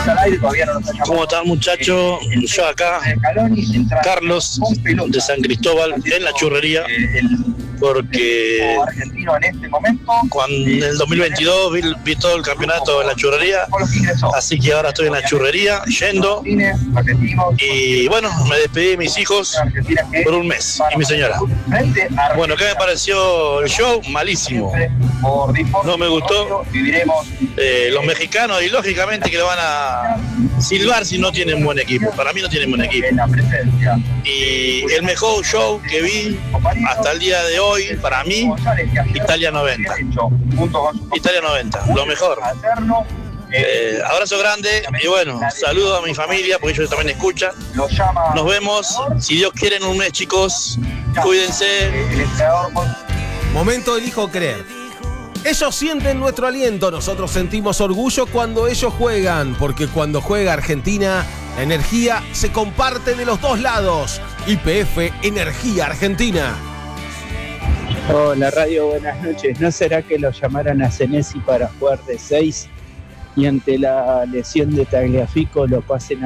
¿Cómo están, muchachos? Yo acá, Carlos de San Cristóbal, en la churrería, porque cuando en el 2022 vi todo el campeonato en la churrería, así que ahora estoy en la churrería yendo, y bueno, me despedí de mis hijos por un mes y mi señora. Bueno, ¿qué me pareció el show? Malísimo, no me gustó. Los mexicanos, y lógicamente que lo van a silbar si no tienen buen equipo. Para mí no tienen buen equipo. Y el mejor show que vi hasta el día de hoy, para mí, Italia 90. Italia 90, lo mejor. Abrazo grande y bueno, saludo a mi familia porque ellos también escuchan. Nos vemos, si Dios quiere, en un mes, chicos. Cuídense. Momento elijo creer. Ellos sienten nuestro aliento, nosotros sentimos orgullo cuando ellos juegan, porque cuando juega Argentina, la energía se comparte de los dos lados. YPF Energía Argentina. Hola radio, buenas noches. ¿No será que lo llamaran a Senesi para jugar de 6 y ante la lesión de Tagliafico lo pasen